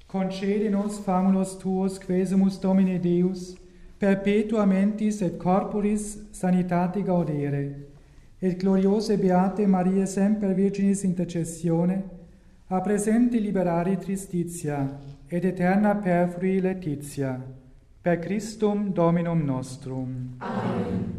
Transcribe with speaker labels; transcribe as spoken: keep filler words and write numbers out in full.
Speaker 1: concede nos famulus tuos, quesumus Domine Deus, perpetua mentis et corporis sanitate gaudere, et gloriose beate Maria semper Virginis intercessione, a presenti liberare tristitia, et eterna perfrui laetitia, per Christum Dominum nostrum.
Speaker 2: Amen.